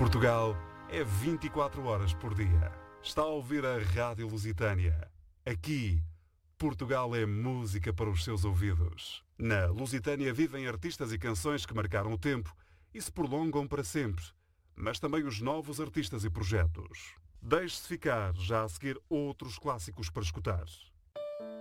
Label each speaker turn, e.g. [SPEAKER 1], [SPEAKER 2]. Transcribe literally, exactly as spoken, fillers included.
[SPEAKER 1] Portugal é vinte e quatro horas por dia. Está a ouvir a Rádio Lusitânia. Aqui, Portugal é música para os seus ouvidos. Na Lusitânia vivem artistas e canções que marcaram o tempo e se prolongam para sempre, mas também os novos artistas e projetos. Deixe-se ficar já a seguir outros clássicos para escutar.